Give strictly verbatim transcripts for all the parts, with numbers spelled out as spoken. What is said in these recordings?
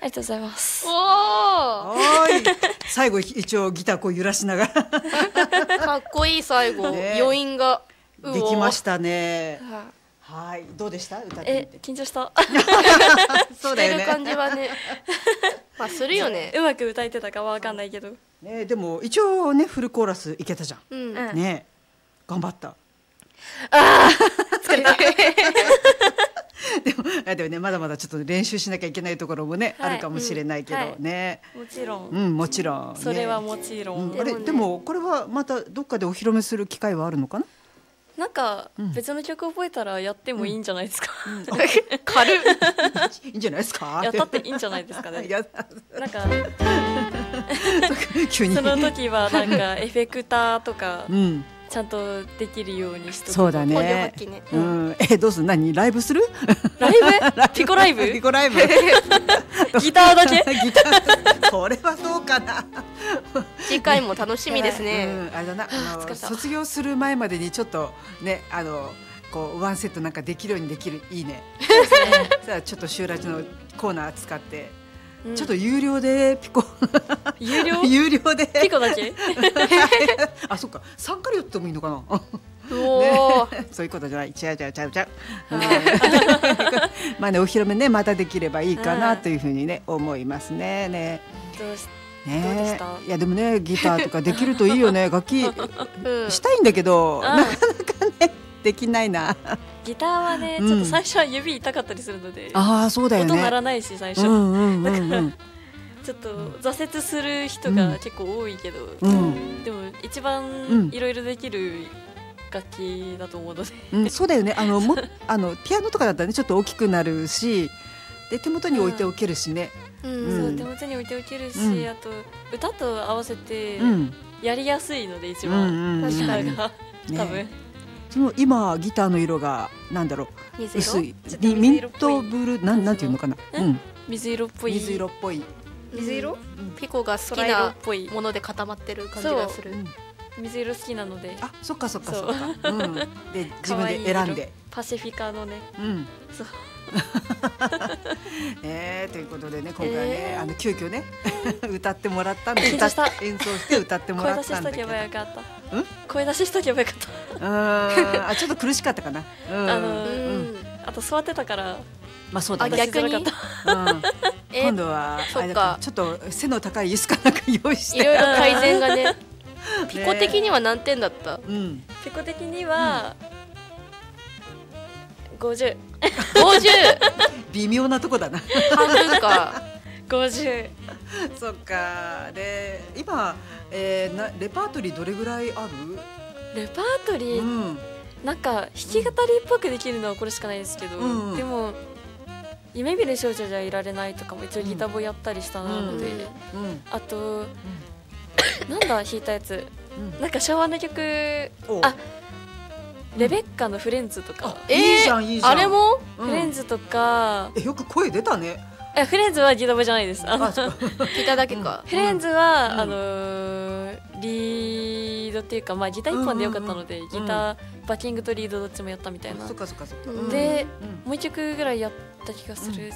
りがとうございます。 おお。 はーい。最後一応ギターこう揺らしながらかっこいい最後、 ね余韻ができましたね。 ははい、どうでした？歌ってみえて。 緊張した。 そうだよね。 してる感じはね。まあするよね。 うまく歌えてたかはわかんないけど。 ね、でも一応ねフルコーラスいけたじゃん。 うん。 うんね、頑張った。 疲れた。 でもあでもねまだまだちょっと練習しなきゃいけないところもね、 はいあるかもしれないけどうんはいね。 もちろん。 うんもちろん、ね。 それはもちろん。 うんあれでもこれはまたどっかでお披露目する機会はあるのかな？ なんかうん別の曲覚えたらやってもいいんじゃないですか。 軽っ。 いいんじゃないですか？ やったっていいんじゃないですかね。 やなんか急に。 その時はなんかエフェクターとかうんちゃんとできるようにしとく。 そうだ音量ね発。揮ね。 うんえどうする？何ライブする？ ライブ？ピコライブ？ ピコライブ。 ギターだけ？ ギター。それはどうかな。 次回も楽しみですうね。 ん、あれだな、あの疲れた卒業する前までにちょっとね、あのこうワンセットなんかできるようにできるいいね。さあちょっとシューラジのコーナー使って、 うんちょっと有料でピコ有料？ 有料でピコだけ？ あ、そっか参加料ってもいいのかな。 うおお。 そういうことじゃない。違う違う違う違う。うんまあねお披露目ねまたできればいいかなというふうにね思いますねね。 どうしねどうでしたいやでもねギターとかできるといいよね。楽器うん。 したいんだけど、 あなかなかねできないな。 ギターはねうんちょっと最初は指痛かったりするので、 ああそうだよね。 音鳴らないし最初、 うんうんうんうん。 ちょっと挫折する人が結構多いけど、 うんでも一番いろいろできる楽器だと思うので、 うん、そうだよね。あのもあのピアノとかだったらねちょっと大きくなるし、で手元に置いておけるしね。 う。 うんそうん手元に置いておけるし、 うんあと歌と合わせてうん。 やりやすいので一うん番、 うんうん。 ギターが、 ね多分その今ギターの色がなんだろう水薄色。 いちょっとミミン水色っぽいトブルーなんなんていうのかな。 えうん。 水色っぽい水色っぽい。 水色？ うんピコが好き空色っなぽいもので固まってる感じがする。 うん水色好きなのであ、そっかそっかそそうっか。うん。で自分で選んで。 パシフィカのねうん。 そうねということでね今回はね、 えーあの急遽ね歌ってもらったんで歌っ緊張した演奏して歌っても声らっ出したしとけんだけどばよかったうん声出ししとけばよかったうーんあちょっと苦しかったかな、うん、 あのううんん。 あと座ってたからまあそうだねあ逆に出しづらかっうん、 え今度はそっかあれだからちょっと背の高い椅子かなんか用意していろいろ改善がね。ピコ的には何点だった？ うんたピコ的には、ごじゅうごじゅう。 微妙なとこだな半分か。 ごじゅうそっかで今、えー、なレパートリーどれぐらいある？ レパートリー、 うんなんか弾き語りっぽくできるのはこれしかないですけど、 うんでも夢見る少女じゃいられないとかも一応ギターボやったりしたので、 うんあと、なんだ弾いたやつうんなんか昭和の曲おあレベッカのフレンズとか、 えーいいじゃんいいじゃんあれも？ うんフレンズとかえよく声出たねえフレンズはギターボじゃないですあのあそう聞いただけか。 フレンズは、 うんあのーリードっていうか、まあ、ギター一本でよかったので、 うんうんギターバッキングとリードどっちもやったみたいなそっかそっかそっかうんでうんもう一曲ぐらいやった気がする、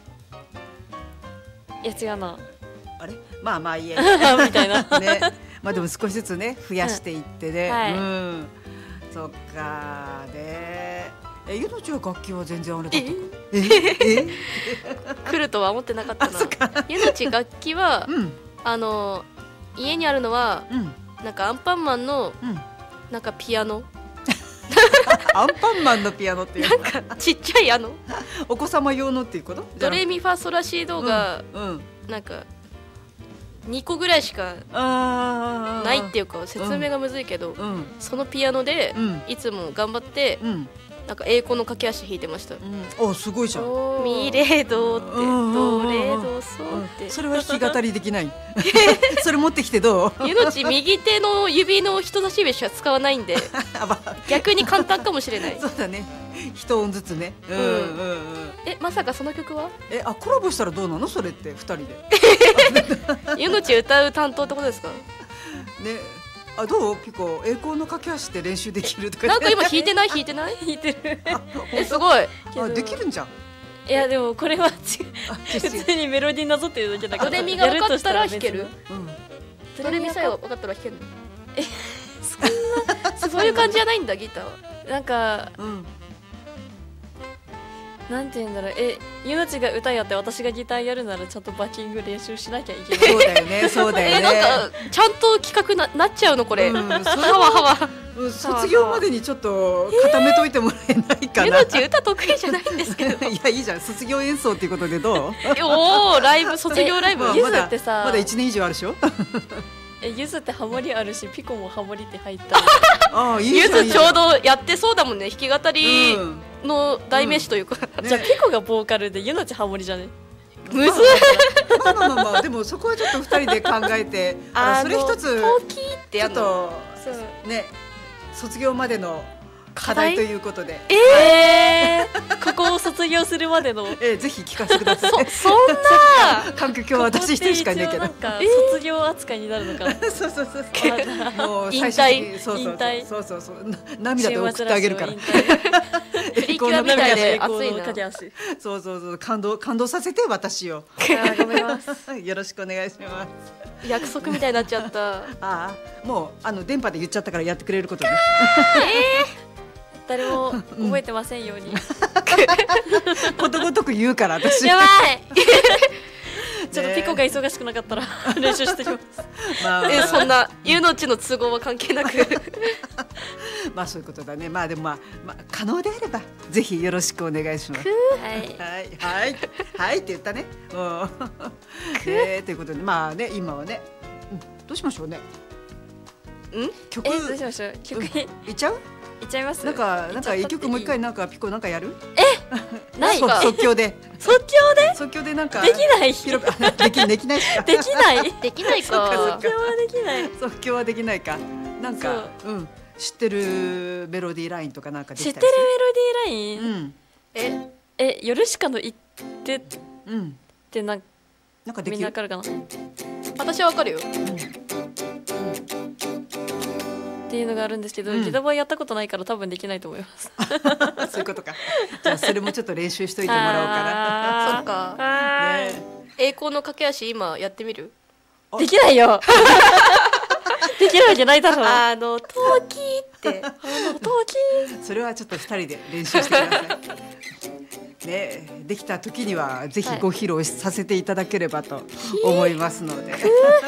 いや違うなあれまあまあいいやみたいなね、まあでも少しずつね増やしていってね、 うんはいうん、そっかで、えゆのちは楽器は全然あれだったか、ええ来るとは思ってなかったなあそっか。 ゆのち楽器はうんあの家にあるのはうんなんかアンパンマンのうんなんかピアノ、 アンパンマンのピアノっていうなんかちっちゃいあのお子様用のっていうことドレミファソラシドがうん、うん、 なんかにこぐらいしかあーないっていうか説明がむずいけど、 うんそのピアノでうんいつも頑張ってうんなんか栄光の駆け足弾いてました。 うん、あすごいじゃん、 おーミレドってうんドレドソってそれは弾き語りできないそれ持ってきてどうゆのち右手の指の人差し指しか使わないんであ、まあ、 逆に簡単かもしれないそうだね一音ずつねうんうんうんえまさかその曲はえあコラボしたらどうなのそれって二人でねゆのち歌う担当ってことですか？ あどうピコ栄光の架け橋って練習できるとかなんか今弾いてない弾いてない弾いてるえすごいあできるんじゃんいやでもこれは違うあ普通にメロディーなぞってるだけだからドレミが分かったら弾ける。 うんドレミさえ分かったら弾けるの。えそんなそういう感じじゃないんだギターは。 なんかうんなんて言うんだろう、えゆのちが歌やって私がギターやるならちゃんとバッキング練習しなきゃいけないそうだよねそうだよえねなんかちゃんと企画ななっちゃうのこれ。 うんはそれわはわ。 うん卒業までにちょっと固めといてもらえないかな、 ゆのち歌得意じゃないんですけど。 いやいいじゃん卒業演奏っていうことでどうおおライブ卒業ライブ。 ゆまあまだずってさまだいちねん以上あるでしょえゆずってハモリあるしピコもハモリって入ったああいいじゆゃんいいじゃんずちょうどやってそうだもんね弾き語りうんの代名詞というか。 ねじゃあピコがボーカルでゆのちハモリじゃねむずまあまあまあまあでもそこはちょっと二人で考えてあのそれ一つトーキーってちょっやるの。 とそうね卒業までの課題ということで、 えー、ここを卒業するまでのえーぜひ聞かせてくださいそそんな環境今日は私一人しかいないけどなんか卒業扱いになるのかな、 そうそうそうそうもう引退最終的にそうそう引退そうそうそうな涙で送ってあげるから週末ラジオ引退プリキュアみたいで熱い栄光のな。 架け橋そうそうそう感動感動させて私をあー頑張りますよろしくお願いします約束みたいになっちゃった。 ああもうあの電波で言っちゃったからやってくれることね誰も覚えてませんように、 ことごとく言うから私やばい。 ちょっとピコが忙しくなかったら練習してきますまあえそんなゆのちの都合は関係なく。 まあそういうことだねまあでもまあ、まあ、可能であればぜひよろしくお願いしますはいはいはいはいって言ったねうんねということでまあね今はね、うん、どうしましょうねん曲えどうしましょう曲にいっちゃういっちゃいますなんかなんか一曲もう一回いなんかピコなんかやるないそうか即興で即興で即興でなんかできない広くあできできないしかできないできないそっかそっかか即興はできない即興はできないかなんかうん知ってるメロディーラインとかなんかで知ってきたりるメロすディーライン、 うんええ夜しかの言ってっうんてなんみなんかできるんなわかるかなっ私はわかるよ。 ていうのがあるんですけど、 うんギターボーやったことないから多分できないと思いますそういうことかじゃあそれもちょっと練習しといてもらおうかなあーそっか。 あーね栄光の駆け足今やってみる。 できないよできるわけないだろうあのトーキーってあの陶器それはちょっと二人で練習してくださいねできた時にはぜひご披露させていただければと思いますので、く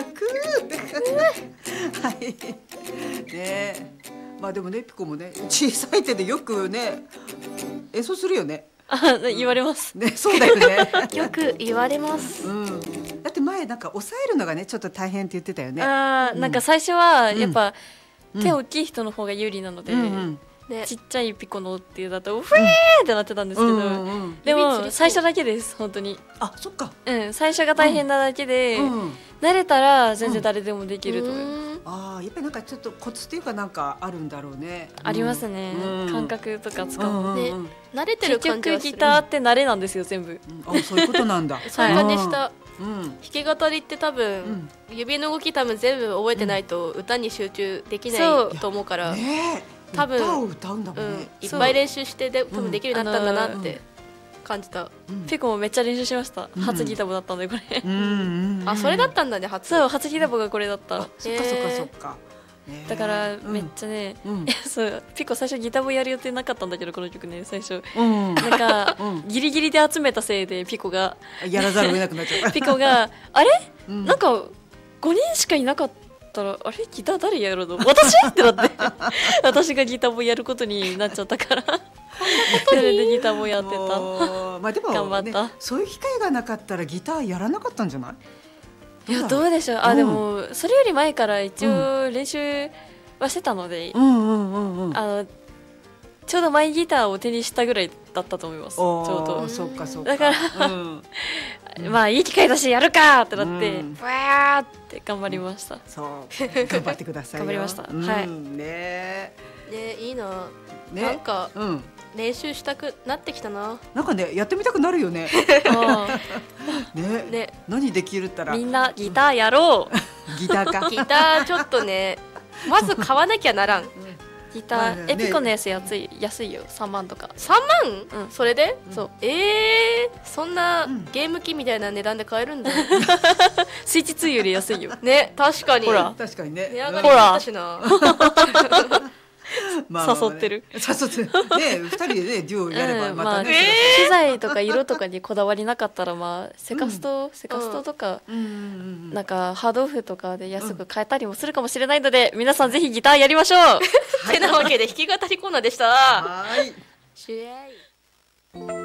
ーはいねまあでもねピコもね小さい手でよくね演奏するよねあ言われますねそうだよねよく言われます。 うんだって前なんか抑えるのがねちょっと大変って言ってたよねあーなんか最初はうんやっぱ、 うん手大きい人の方が有利なので、 うんうんねちっちゃいピコのっていうだとフィーってなってたんですけど、 うんうんうんで指つりそうも最初だけです本当にあそっかうん最初が大変なだけで、 うん慣れたら全然誰でもできると思います、 うんああやっぱりなんかちょっとコツっていうかなんかあるんだろうねありますね、 うん感覚とか使う、 うんうんうんね慣れてる結局感じはする。 ギターって慣れなんですよ全部うんあそういうことなんだそういう感じした。 うん弾き語りって多分、指の動き多分全部覚えてないと歌に集中できないと思うから、 ねえ多分歌を歌うんだもうんんね、 いっぱい練習してで多分できるようになったんだなうんって感じた。 うんピコもめっちゃ練習しました、 うん初ギターボだったんでこれうんうんうんあそれだったんだね初。 そう初ギターボがこれだったあそっかそっかそっか、ねえだからうんめっちゃね、 うんいやそうピコ最初ギターボやる予定なかったんだけどこの曲ね最初うんなんか、 うんギリギリで集めたせいでピコがやらざるを得なくなっちゃったピコがあれ、 うんなんかごにんしかいなかったらあれギター誰やるの私ってなって私がギターボやることになっちゃったからそれでギターボやってたもうまあでも、ね、 頑張ったそういう機会がなかったらギターやらなかったんじゃないいやどうだろうどうでしょうあ、 うんでもそれより前から一応練習はしてたので、 うんうんうんうんあのちょうどマイギターを手にしたぐらいだったと思いますちょうおーどそっかそっかだからうんまあいい機会だしやるかってなって、 うんわーって頑張りました、 そう頑張ってくださいよ頑張りましたうんはいねねいいな。 ねなんかうん練習したくなってきたな。 なんかねやってみたくなるよねうねね何できるったらんみんなギターやろうギターかギターちょっとねまず買わなきゃならん。 ギギター、 まあねエピコのやつ安い安いよさんまんとか。 さんまん、 うんそれで、 そうえー、そんなうんゲーム機みたいな値段で買えるんだスイッチツーより安いよ。 ね、確かにほら確かにね。 値上がりほらだったしなまあまあまあね誘ってる誘ってるね、二人でねデュオやればうんまあまたね。 機材とか色とかにこだわりなかったらまあセカスト、セカストとか、 うんうんうんなんかハードオフとかで安く買えたりもするかもしれないので、皆さんぜひギターやりましょう。 てなわけで弾き語りコーナーでした。 はーい。 シュエイ